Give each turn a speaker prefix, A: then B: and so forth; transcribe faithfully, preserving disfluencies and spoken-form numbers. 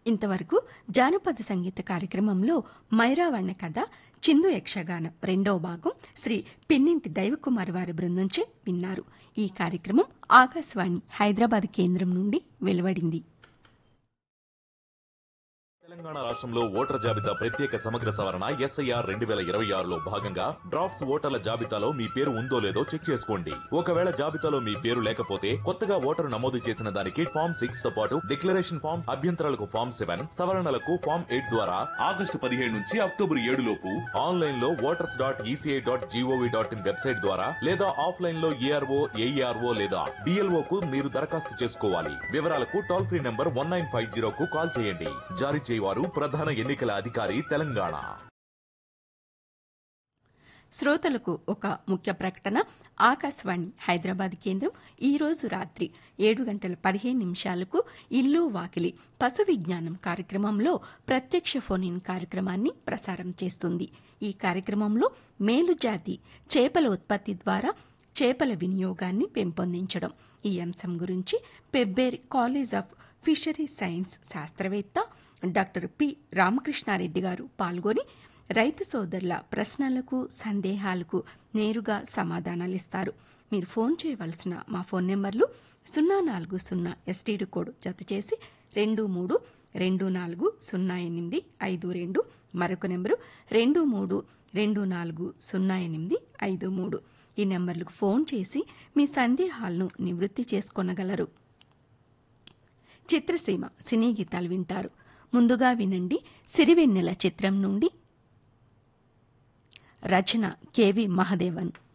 A: ఇంతవరకు జానపద సంగీత కార్యక్రమంలో మైరావణ్ణ కథ చిందు యక్షగానం రెండవ భాగం శ్రీ పిన్నింటి దైవకుమారి వారి బృందంచే విన్నారు. ఈ కార్యక్రమం ఆకాశవాణి హైదరాబాద్ కేంద్రం నుండి వెలువడింది.
B: తెలంగాణ రాష్ట్రంలో ఓటర్ల జాబితా ప్రత్యేక సమగ్ర సవరణ ఎస్ఐఆర్ రెండు వేల ఇరవై ఆరులో భాగంగా డ్రాఫ్ట్స్ ఓటర్ల జాబితాలో మీ పేరు ఉందో లేదో చెక్ చేసుకోండి. ఒకవేళ జాబితాలో మీ పేరు లేకపోతే కొత్తగా ఓటరు నమోదు చేసిన దానికి ఫామ్ సిక్స్ తో పాటు డిక్లరేషన్ ఫామ్, అభ్యంతరాలకు ఫామ్ సెవెన్, సవరణలకు ఫామ్ ఎయిట్ ద్వారా ఆగస్టు పదిహేడు నుంచి అక్టోబర్ ఏడు లోపు ఆన్లైన్ లో voters dot ECI dot GOV dot in website ద్వారా లేదా ఆఫ్లైన్ లో ఏఆర్ఓ, ఏఈఆర్ఓ లేదా డిఎల్ఓ కు మీరు దరఖాస్తు చేసుకోవాలి. వివరాలకు toll free number one nine five zero కు కాల్ చేయండి. జారీ చేయవారు ప్రధాన ఎన్నికల అధికారి తెలంగాణ.
A: శ్రోతలకు ఒక ముఖ్య ప్రకటన. ఆకాశవాణి హైదరాబాద్ కేంద్రం ఈ రోజు రాత్రి ఏడు గంటల పదిహేను నిమిషాలకు ఇల్లు వాకిలి పశు విజ్ఞానం కార్యక్రమంలో ప్రత్యక్ష ఫోన్ ఇన్ కార్యక్రమాన్ని ప్రసారం చేస్తుంది. ఈ కార్యక్రమంలో మేలుజాతి చేపల ఉత్పత్తి ద్వారా చేపల వినియోగాన్ని పెంపొందించడం ఈ అంశం గురించి Pebbair college of fishery science శాస్త్రవేత్త డాక్టర్ పి రామకృష్ణారెడ్డి గారు పాల్గొని రైతు సోదరుల ప్రశ్నలకు సందేహాలకు నేరుగా సమాధానాలిస్తారు. మీరు ఫోన్ చేయవలసిన మా ఫోన్ నెంబర్లు సున్నా నాలుగు సున్నా ఎస్టీడీ కోడ్ జత చేసి రెండు మూడు రెండు నాలుగు సున్నా ఎనిమిది ఐదు రెండు, మరొక నెంబరు రెండు మూడు రెండు నాలుగు సున్నా ఎనిమిది ఐదు మూడు. ఈ నెంబర్లకు ఫోన్ చేసి మీ సందేహాలను నివృత్తి చేసుకొనగలరు. చిత్రసీమ సినీ గీతాలు వింటారు. ముందుగా వినండి సిరివెన్నెల చిత్రం నుండి రచన కెవి మహదేవన్.